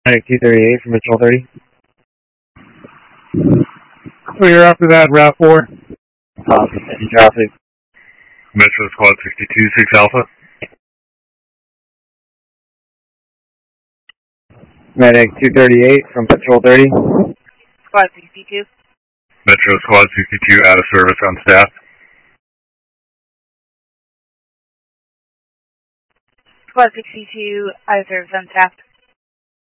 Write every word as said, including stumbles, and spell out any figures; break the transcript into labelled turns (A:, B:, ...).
A: Medic two thirty-eight from Patrol thirty.
B: Clear after that, RAV four.
A: Awesome. Any traffic.
C: Metro Squad sixty-two, six Alpha.
A: Medic two thirty-eight from Patrol thirty.
D: Squad sixty-two.
C: Metro Squad sixty-two out of service on staff.
D: Squad sixty-two out of service on staff.